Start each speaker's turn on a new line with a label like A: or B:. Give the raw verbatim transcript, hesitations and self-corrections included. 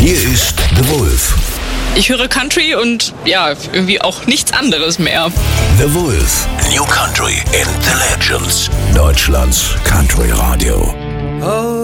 A: Hier ist The Wolf.
B: Ich höre Country und ja, irgendwie auch nichts anderes mehr.
A: The Wolf. New Country in the Legends. Deutschlands Country Radio.
C: Oh.